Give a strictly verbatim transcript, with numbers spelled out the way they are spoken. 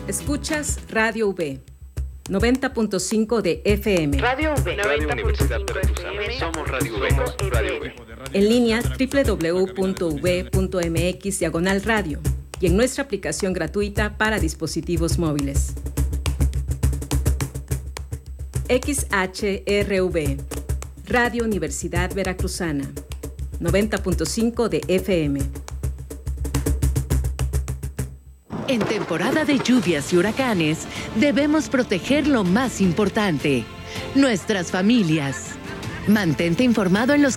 Escuchas Radio V, noventa punto cinco de F M. Radio V, Radio Universidad Veracruzana. Somos Radio V. Radio V. En línea doble u doble u doble u punto u v punto m x diagonal radio y en nuestra aplicación gratuita para dispositivos móviles. X H R V, Radio Universidad Veracruzana, noventa punto cinco de F M. En temporada de lluvias y huracanes, debemos proteger lo más importante, nuestras familias. Mantente informado en los